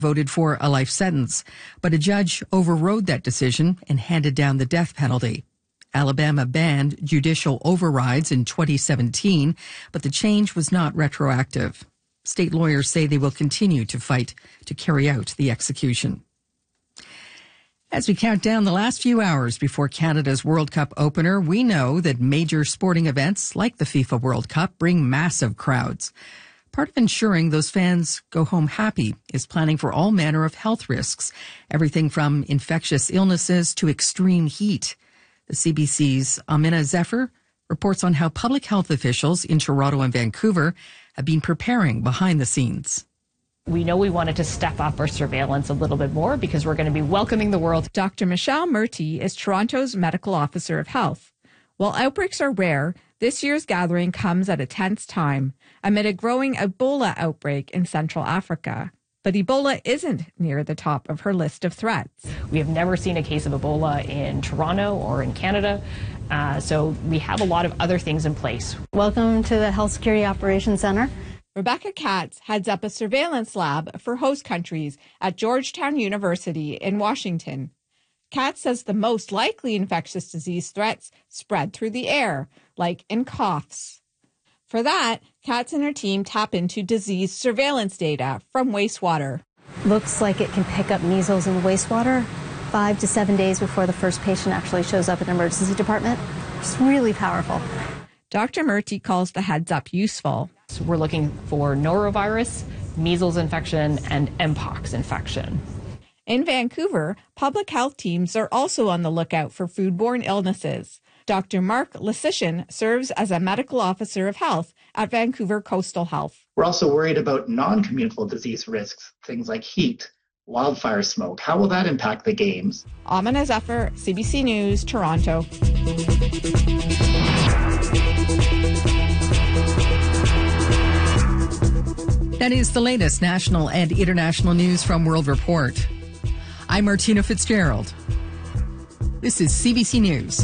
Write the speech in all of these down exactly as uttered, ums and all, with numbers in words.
voted for a life sentence, but a judge overrode that decision and handed down the death penalty. Alabama banned judicial overrides in twenty seventeen, but the change was not retroactive. State lawyers say they will continue to fight to carry out the execution. As we count down the last few hours before Canada's World Cup opener, we know that major sporting events like the FIFA World Cup bring massive crowds. Part of ensuring those fans go home happy is planning for all manner of health risks, everything from infectious illnesses to extreme heat. The C B C's Amina Zephyr reports on how public health officials in Toronto and Vancouver have been preparing behind the scenes. We know we wanted to step up our surveillance a little bit more because we're going to be welcoming the world. Doctor Michelle Murty is Toronto's Medical Officer of Health. While outbreaks are rare, this year's gathering comes at a tense time amid a growing Ebola outbreak in Central Africa. But Ebola isn't near the top of her list of threats. We have never seen a case of Ebola in Toronto or in Canada, uh, so we have a lot of other things in place. Welcome to the Health Security Operations Center. Rebecca Katz heads up a surveillance lab for host countries at Georgetown University in Washington. Katz says the most likely infectious disease threats spread through the air, like in coughs. For that, Katz and her team tap into disease surveillance data from wastewater. Looks like it can pick up measles in the wastewater five to seven days before the first patient actually shows up at the emergency department. It's really powerful. Doctor Murty calls the heads up useful. So we're looking for norovirus, measles infection, and mpox infection. In Vancouver, public health teams are also on the lookout for foodborne illnesses. Doctor Mark Lysician serves as a medical officer of health at Vancouver Coastal Health. We're also worried about non-communicable disease risks, things like heat, wildfire smoke. How will that impact the games? Amina Zephyr, C B C News, Toronto. That is the latest national and international news from World Report. I'm Martina Fitzgerald. This is C B C News.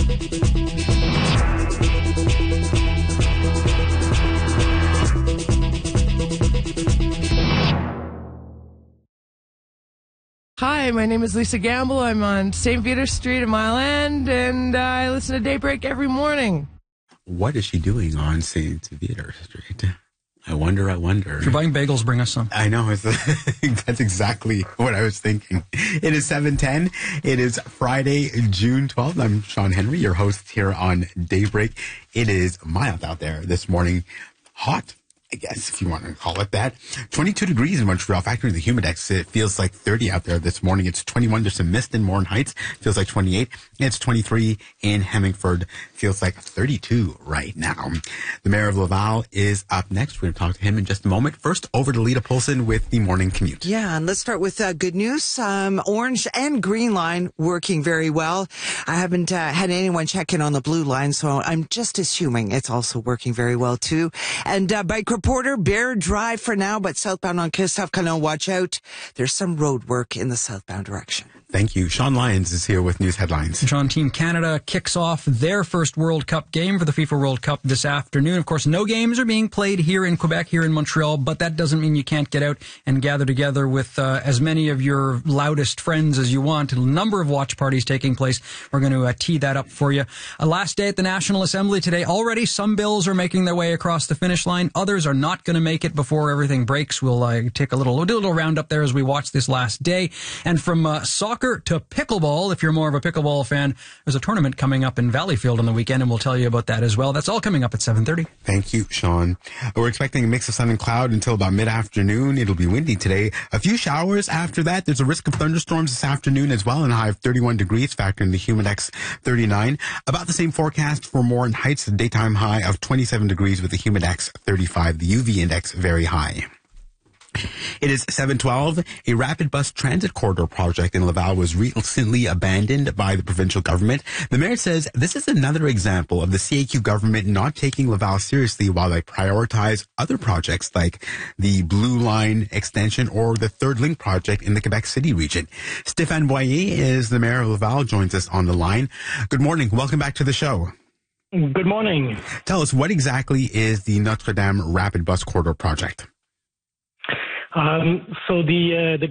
Hi, my name is Lisa Gamble. I'm on Saint Peter Street in Mile End, and uh, I listen to Daybreak every morning. What is she doing on Saint Peter Street? I wonder, I wonder. If you're buying bagels, bring us some. I know. It's, that's exactly what I was thinking. It is seven ten. It is Friday, June twelfth. I'm Sean Henry, your host here on Daybreak. It is mild out there this morning. Hot, I guess, if you want to call it that. twenty-two degrees in Montreal, factoring the humidex. It feels like thirty out there this morning. It's twenty-one. There's some mist in Morin Heights. Feels like twenty-eight. It's twenty-three in Hemmingford. Feels like thirty-two right now. The mayor of Laval is up next. We're going to talk to him in just a moment. First, over to Lita Polson with the morning commute. Yeah, and let's start with uh, good news. Um, orange and green line working very well. I haven't uh, had anyone check in on the blue line, so I'm just assuming it's also working very well too. And uh, bike reporter, Bear Drive for now, but southbound on Christophe Colon, watch out. There's some road work in the southbound direction. Thank you. Sean Lyons is here with news headlines. Sean, Team Canada kicks off their first World Cup game for the FIFA World Cup this afternoon. Of course, no games are being played here in Quebec, here in Montreal, but that doesn't mean you can't get out and gather together with uh, as many of your loudest friends as you want. A number of watch parties taking place. We're going to uh, tee that up for you. A last day at the National Assembly today. Already some bills are making their way across the finish line. Others are not going to make it before everything breaks. We'll uh, take a little, we'll do a little roundup there as we watch this last day. And from uh, soccer to pickleball, if you're more of a pickleball fan, there's a tournament coming up in Valleyfield on the weekend, and we'll tell you about that as well. That's all coming up at seven thirty. Thank you, Sean. We're expecting a mix of sun and cloud until about mid-afternoon. It'll be windy today. A few showers after that. There's a risk of thunderstorms this afternoon as well, and a high of thirty-one degrees, factoring the humidex thirty-nine. About the same forecast for Morin Heights, a daytime high of twenty-seven degrees with the humidex thirty-five, the U V index very high. It is seven twelve. A rapid bus transit corridor project in Laval was recently abandoned by the provincial government. The mayor says this is another example of the C A Q government not taking Laval seriously while they prioritize other projects like the Blue Line extension or the Third Link project in the Quebec City region. Stéphane Boyer is the mayor of Laval, joins us on the line. Good morning. Welcome back to the show. Good morning. Tell us, what exactly is the Notre Dame Rapid Bus Corridor project? Um, so the uh, the